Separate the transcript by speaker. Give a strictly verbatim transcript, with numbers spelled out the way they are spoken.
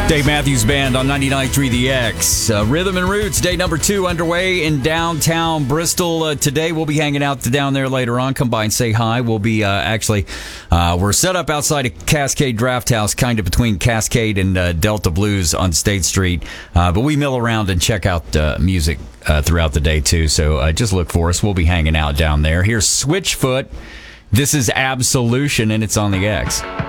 Speaker 1: Dave Matthews Band on ninety-nine point three The X. Uh, Rhythm and Roots, day number two underway in downtown Bristol. Uh, today we'll be hanging out down there later on. Come by and say hi. We'll be uh, actually, uh, we're set up outside of Cascade Draft House, kind of between Cascade and uh, Delta Blues on State Street. Uh, but we mill around and check out uh, music uh, throughout the day, too. So uh, just look for us. We'll be hanging out down there. Here's Switchfoot. This is Absolution, and it's on the X.